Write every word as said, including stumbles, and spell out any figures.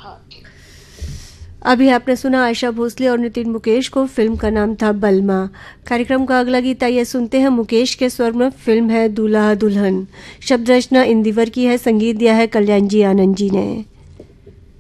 हाँ ठीक। अभी आपने सुना आशा भोसले और नितिन मुकेश को, फिल्म का नाम था बलमा। कार्यक्रम का अगला गीत आइए सुनते हैं मुकेश के स्वर में। फिल्म है दूल्हा दुल्हन। शब्द रचना इंदिवर की है, संगीत दिया है कल्याण जी आनंद जी ने।